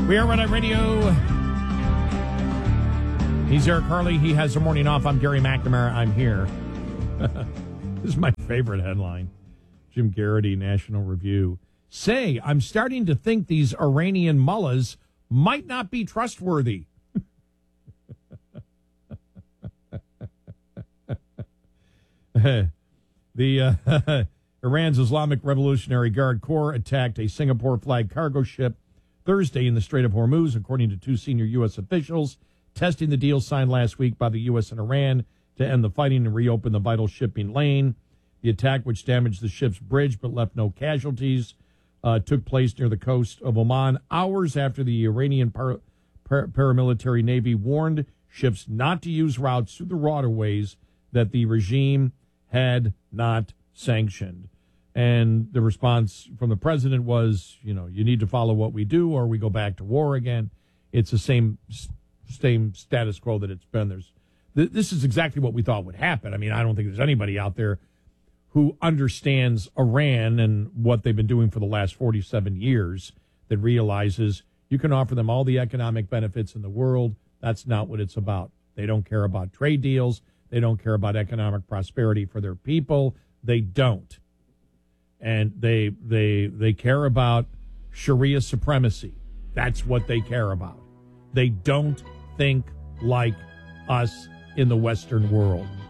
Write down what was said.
We are Red Eye Radio. He's Eric Harley. He has the morning off. I'm Gary McNamara. I'm here. This is my favorite headline. Jim Garrity, National Review. Say, I'm starting to think these Iranian mullahs might not be trustworthy. The Iran's Islamic Revolutionary Guard Corps attacked a Singapore-flagged cargo ship Thursday in the Strait of Hormuz, according to two senior U.S. officials, testing the deal signed last week by the U.S. and Iran to end the fighting and reopen the vital shipping lane. The attack, which damaged the ship's bridge but left no casualties, took place near the coast of Oman hours after the Iranian paramilitary Navy warned ships not to use routes through the waterways that the regime had not sanctioned. And the response from the president was, you need to follow what we do or we go back to war again. It's the same status quo that it's been. This is exactly what we thought would happen. I mean, I don't think there's anybody out there who understands Iran and what they've been doing for the last 47 years that realizes you can offer them all the economic benefits in the world. That's not what it's about. They don't care about trade deals. They don't care about economic prosperity for their people. They don't. And they care about Sharia supremacy. That's what they care about. They don't think like us in the Western world.